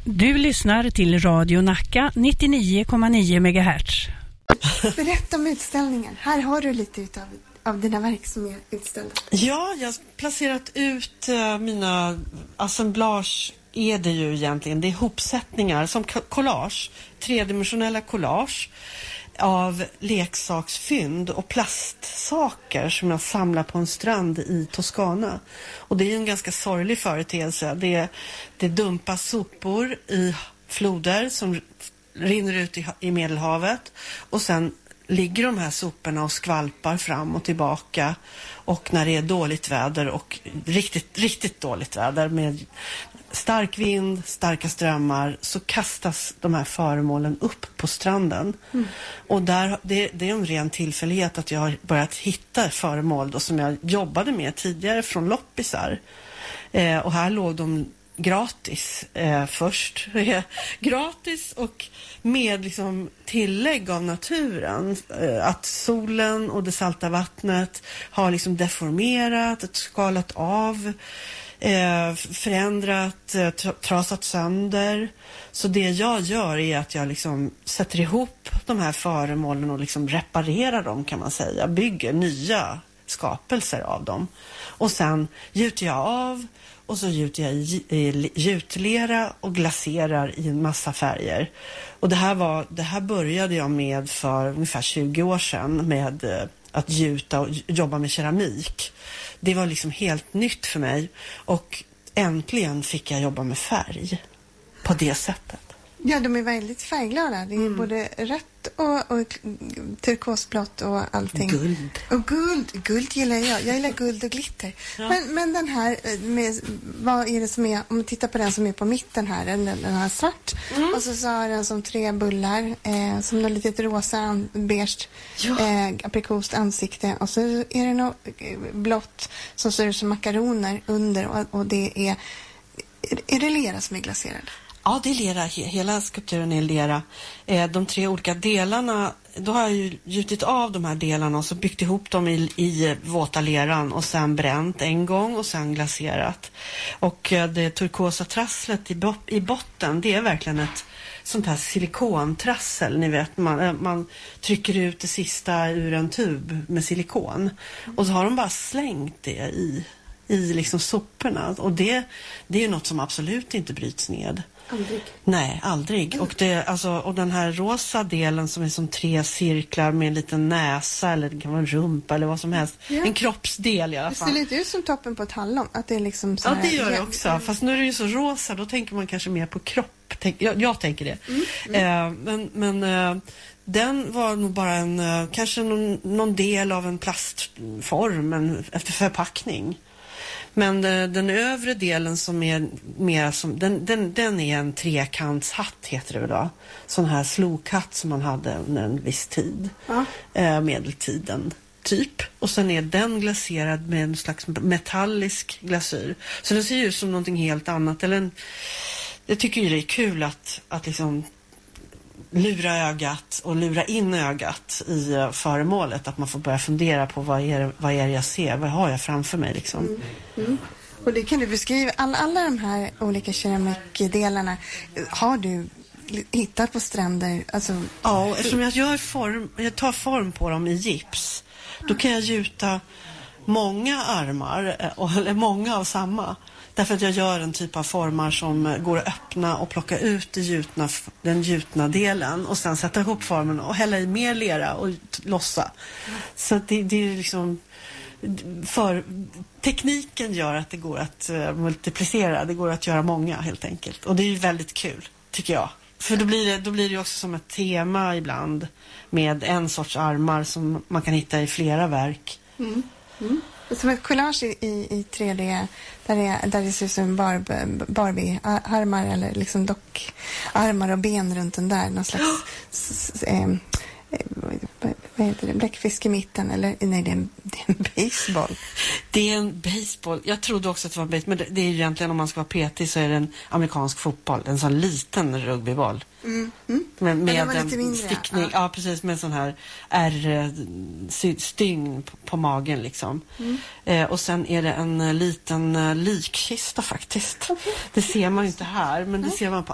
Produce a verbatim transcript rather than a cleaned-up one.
Du lyssnar till Radio Nacka nittionio komma nio megahertz. Berätta om utställningen. Här har du lite utav, av dina verk som är utställda. Ja, jag har placerat ut uh, mina assemblage. Är det ju egentligen. Det är hopsättningar som collage. Tredimensionella collage av leksaksfynd och plastsaker som jag samlar på en strand i Toscana. Och det är en ganska sorglig företeelse. Det, det dumpas sopor i floder som rinner ut i, i Medelhavet. Och sen ligger de här soporna och skvalpar fram och tillbaka. Och när det är dåligt väder och riktigt, riktigt dåligt väder med stark vind, starka strömmar, så kastas de här föremålen upp på stranden. Mm. Och där, det, det är en ren tillfällighet att jag har börjat hitta föremål då, som jag jobbade med tidigare från loppisar. Eh, och här låg de gratis eh, först. Gratis och med liksom tillägg av naturen. Eh, att solen och det salta vattnet har liksom deformerat, skalat av, eh, förändrat, eh, trasat sönder. Så det jag gör är att jag liksom sätter ihop de här föremålen och liksom reparerar dem, kan man säga. Bygger nya skapelser av dem. Och sen gjuter jag av. Och så gjuter jag i, i gjutlera och glaserar i en massa färger. Och det här, var, det här började jag med för ungefär tjugo år sedan med eh, att gjuta och jobba med keramik. Det var liksom helt nytt för mig. Och äntligen fick jag jobba med färg på det sättet. Ja, de är väldigt färgglada. Det är mm. både rött och, och turkosblått och allting. Guld. Och guld. Guld gillar jag. Jag gillar guld och glitter. Ja. Men, men den här, med, vad är det som är, om vi tittar på den som är på mitten här, den, den här svart. Mm. Och så, så har den som tre bullar, eh, som något litet rosa, beige, ja. eh, aprikost ansikte. Och så är det något blått som ser ut som makaroner under. Och, och det är, är det lera som är glaserad? Ja, det är lera. Hela skulpturen är lera. De tre olika delarna, då har jag ju gjutit av de här delarna och så byggt ihop dem i, i våta leran och sen bränt en gång och sen glaserat. Och det turkosa trasslet i, i botten, det är verkligen ett sånt här silikontrassel. Ni vet, man, man trycker ut det sista ur en tub med silikon. Och så har de bara slängt det i, i liksom soporna. Och det, det är ju något som absolut inte bryts ned. Aldrig. Nej, aldrig. Och, det, alltså, och den här rosa delen som är som tre cirklar med en liten näsa eller det kan vara en rumpa eller vad som helst. Ja. En kroppsdel i alla fall. Det ser lite ut som toppen på ett hallon. Att det är liksom så ja, här, det gör det också. Mm. Fast nu är det ju så rosa, då tänker man kanske mer på kropp. Tänk, jag, jag tänker det. Mm. Mm. Eh, men men eh, den var nog bara en, eh, kanske någon, någon del av en plastform, en efter förpackning. Men uh, den övre delen som är mer som, den, den, den är en trekantshatt heter det väl då. Sån här slokhatt som man hade under en viss tid. Ja. Uh, medeltiden typ. Och sen är den glaserad med en slags metallisk glasyr. Så det ser ju ut som någonting helt annat. Eller en, jag tycker ju det är kul att, att liksom lura ögat och lura in ögat i uh, föremålet. Att man får börja fundera på vad är, vad är det jag ser? Vad har jag framför mig liksom? Mm. Mm. Och det kan du beskriva. Alla, alla de här olika keramikdelarna har du hittat på stränder? Alltså, ja, eftersom jag, gör form, jag tar form på dem i gips. Då kan jag gjuta många armar, eller många av samma. Därför att jag gör en typ av formar som går att öppna och plocka ut det gjutna, den gjutna delen och sen sätta ihop formen och hälla i mer lera och lossa. Så det, det är liksom för tekniken gör att det går att uh, multiplicera, det går att göra många helt enkelt. Och det är ju väldigt kul, tycker jag. För då blir det, då blir det ju också som ett tema ibland med en sorts armar som man kan hitta i flera verk. Mm. Mm. Som ett collage i, i tre D där det, där det ser ut som barb, Barbie-armar eller liksom dockarmar och ben runt den där. Någon slags s, s, eh, vad heter det? Bläckfisk i mitten eller nej, det är en, det är en baseball. Det är en baseball. Jag trodde också att det var en baseball, men det, det är ju egentligen, om man ska vara petig så är det en amerikansk fotboll, en sån liten rugbyboll. Mm. Mm. Med, med en stickning, ja. ja precis, med en sån här R-stygn på, på magen liksom. Mm. Eh, och sen är det en liten uh, likkista faktiskt. Okay. Det ser man ju inte här, men det ser man på